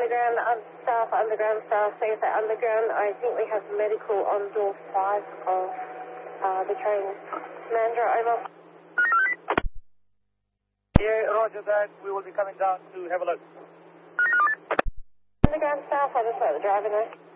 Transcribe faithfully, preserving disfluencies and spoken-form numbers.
underground, um, staff, underground staff, see if they're underground. I think we have medical on door five of uh, the train. Mandra, over. Yeah, roger that. We will be coming down to have a look. Underground staff, I'll just let the driver know.